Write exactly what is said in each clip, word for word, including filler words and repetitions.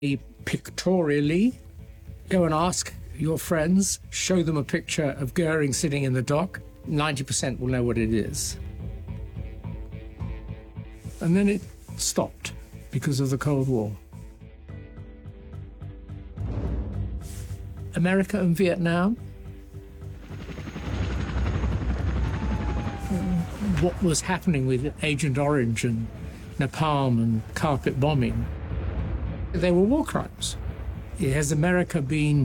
Pictorially, go and ask your friends, show them a picture of Goering sitting in the dock, ninety percent will know what it is. And then it stopped because of the Cold War. America and Vietnam. What was happening with Agent Orange and napalm and carpet bombing? They were war crimes. Has America been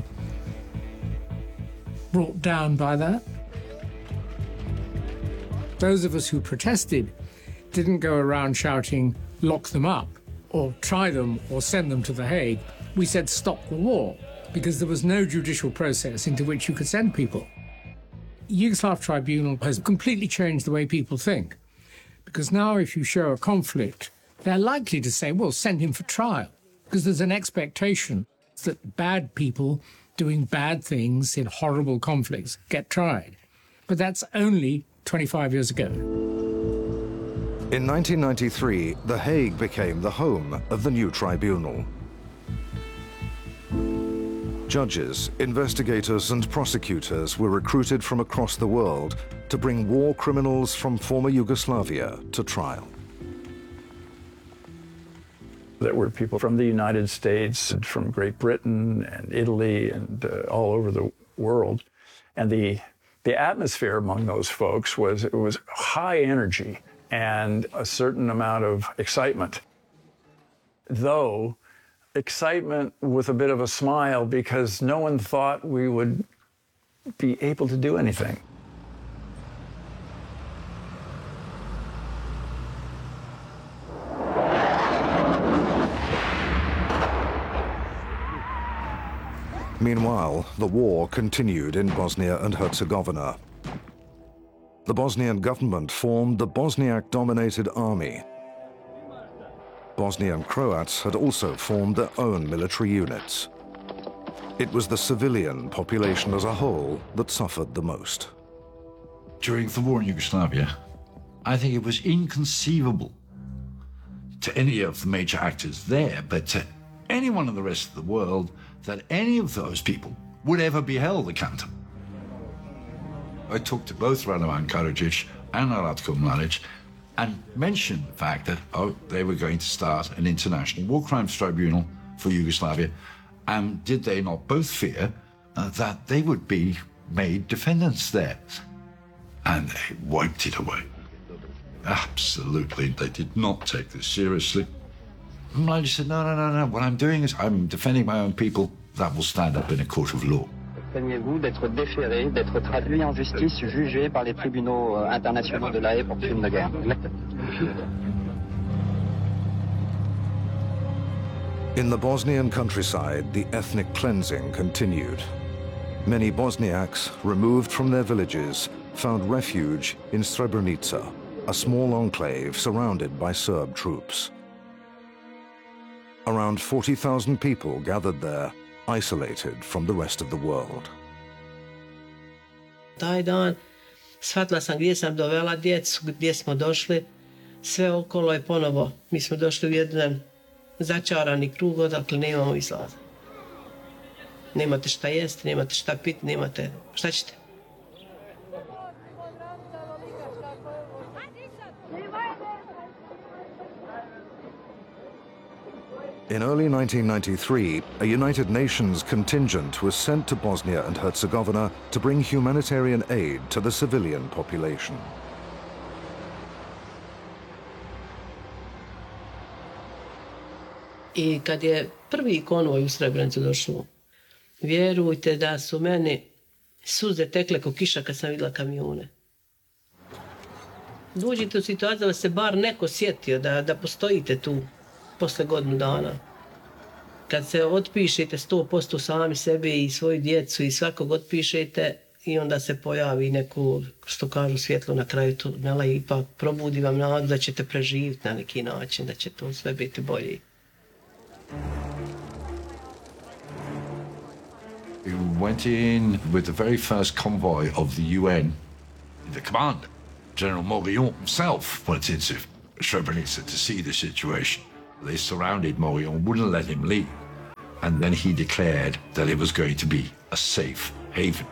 brought down by that? Those of us who protested didn't go around shouting, lock them up, or try them, or send them to The Hague. We said, stop the war, because there was no judicial process into which you could send people. Yugoslav Tribunal has completely changed the way people think, because now if you show a conflict, they're likely to say, well, send him for trial, because there's an expectation that bad people doing bad things in horrible conflicts get tried. But that's only twenty-five years ago. In nineteen ninety-three, The Hague became the home of the new tribunal. Judges, investigators and prosecutors were recruited from across the world to bring war criminals from former Yugoslavia to trial. There were people from the United States and from Great Britain and Italy and uh, all over the world. And the, the atmosphere among those folks was, it was high energy and a certain amount of excitement. Though, excitement with a bit of a smile because no one thought we would be able to do anything. Meanwhile, the war continued in Bosnia and Herzegovina. The Bosnian government formed the Bosniak-dominated army. Bosnian Croats had also formed their own military units. It was the civilian population as a whole that suffered the most. During the war in Yugoslavia, I think it was inconceivable to any of the major actors there, but to anyone in the rest of the world, that any of those people would ever be held accountable. I talked to both Radovan Karadzic and Ratko Mladic and mentioned the fact that, oh, they were going to start an international war crimes tribunal for Yugoslavia, and did they not both fear uh, that they would be made defendants there? And they wiped it away. Absolutely, they did not take this seriously. And I just said, no, no, no, no, what I'm doing is I'm defending my own people. That will stand up in a court of law. Craignez-vous d'être déféré, d'être traduit en justice, jugé par les tribunaux internationaux de La Haye pour crimes de guerre? In the Bosnian countryside, the ethnic cleansing continued. Many Bosniaks, removed from their villages, found refuge in Srebrenica, a small enclave surrounded by Serb troops. Around forty thousand people gathered there, isolated from the rest of the world. Taj dan shvatila sam gdje sam dovela djecu, gdje smo došli. Sve okolo je ponovo. Mi smo došli u jedan začarani krug odakle nemamo izlaza. Nemate šta jesti, nemate šta piti, nemate... Šta ćete? In early nineteen ninety-three, a United Nations contingent was sent to Bosnia and Herzegovina to bring humanitarian aid to the civilian population. I kad je prvi konvoj u Srebrenicu došao, vjerujte da su meni suze tekle ko kiša kad sam vidjela kamione. Dođite u situaciju da se bar neko sjetio da, da postojite tu posle godinu dana. Kad se otpišete sto posto sami sebi i svoju djecu i svakog otpišete i onda se pojavi neko, što kažu, svjetlo na kraju tunela i ipak probudi vam nadu da ćete preživjeti na neki način, da će to sve biti bolje. We went in with the very first convoy of the U N. The commander, General Morillon himself, went into Srebrenica to see the situation. They surrounded Morillon, wouldn't let him leave. And then he declared that it was going to be a safe haven.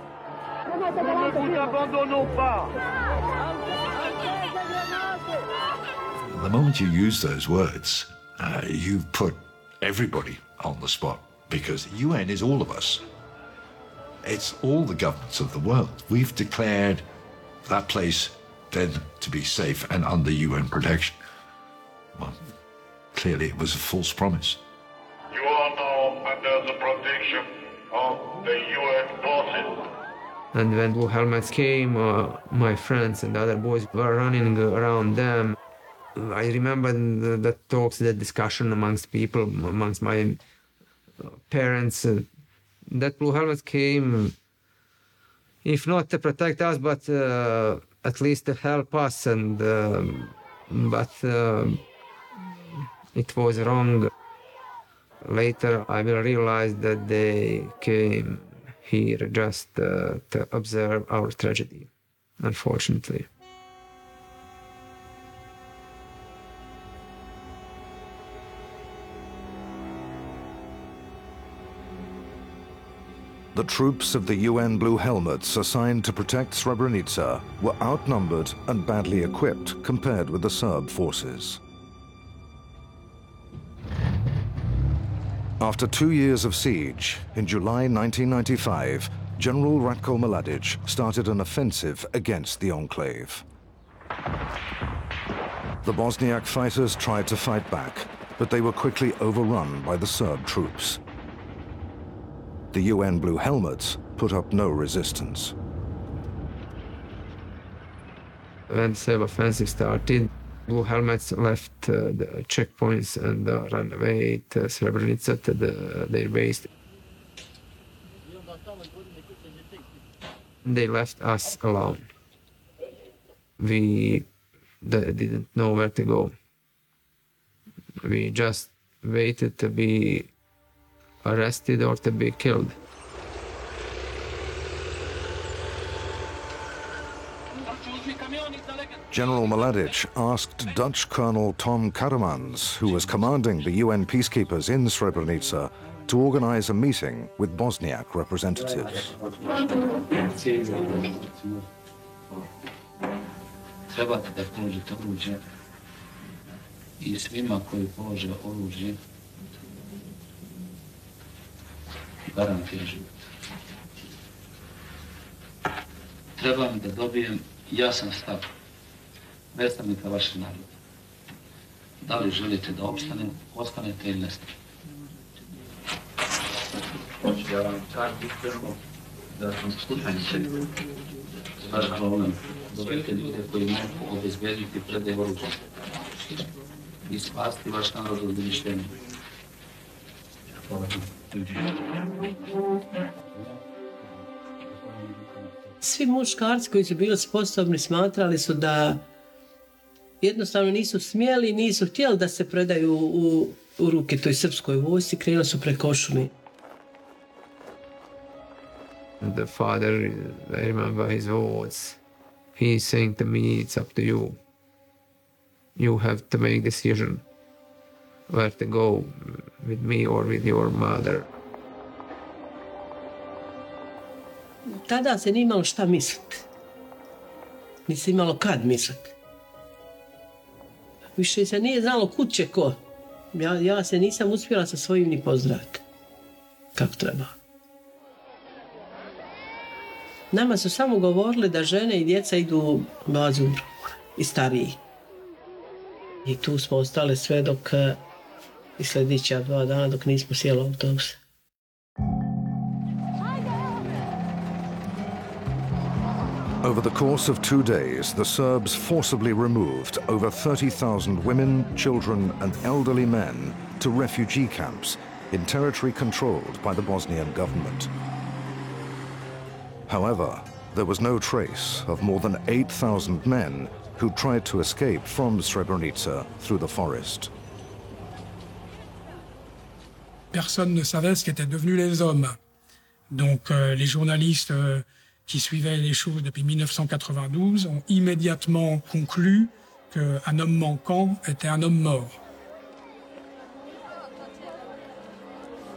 The moment you use those words, uh, you've put everybody on the spot, because the U N is all of us. It's all the governments of the world. We've declared that place then to be safe and under U N protection. Well, clearly it was a false promise. You are now under the protection of the U N forces. And when Blue Helmets came, uh, my friends and other boys were running around them. I remember the, the talks, the discussion amongst people, amongst my parents, uh, that Blue Helmets came, if not to protect us, but uh, at least to help us. And uh, but uh, it was wrong. Later, I will realize that they came here just uh, to observe our tragedy, unfortunately. The troops of the U N Blue Helmets assigned to protect Srebrenica were outnumbered and badly equipped compared with the Serb forces. After two years of siege, in July nineteen ninety-five, General Ratko Mladic started an offensive against the enclave. The Bosniak fighters tried to fight back, but they were quickly overrun by the Serb troops. The U N Blue Helmets put up no resistance. When the Serb offensive started, Blue Helmets left uh, the checkpoints and uh, ran away to Srebrenica, to the, their base. They left us alone. We didn't know where to go. We just waited to be arrested or to be killed. General Mladic asked Dutch Colonel Tom Karemans, who was commanding the U N peacekeepers in Srebrenica, to organize a meeting with Bosniak representatives. Trebam da dobijem jasan stav, predstavnika vašeg naroda. Da li želite da opstane, ostanete ili nestane? Ja vam tražim iskreno da sam slušajte vaš problem. Dobijete ljude koji mogu obezbediti predaj oružja i spasti vaš narod od uništenja. Hvala. Svi muškarci koji su bili sposobni smatrali su da jednostavno nisu smjeli, nisu htjeli da se predaju u, u ruke toj srpskoj vojsci, krenuli su preko Košumi. The father, I remember his words. He's saying to me, it's up to you. You have to make decision where to go, with me or with your mother. Tada se nije imalo šta misliti. Nisi imalo kad misliti. Više se nije znalo kud će ko. Ja, ja se nisam uspjela sa svojim ni pozdraviti. Kako treba. Nama su samo govorili da žene i djeca idu u bazu i stariji. I tu smo ostali sve dok i sljedeća dva dana dok nismo sjeli u autobus. Over the course of two days, the Serbs forcibly removed over thirty thousand women, children, and elderly men to refugee camps in territory controlled by the Bosnian government. However, there was no trace of more than eight thousand men who tried to escape from Srebrenica through the forest. Personne ne savait ce qu'étaient devenus les hommes. Donc euh, les journalistes euh, qui suivaient les choses depuis mille neuf cent quatre-vingt-douze ont immédiatement conclu qu'un homme manquant était un homme mort.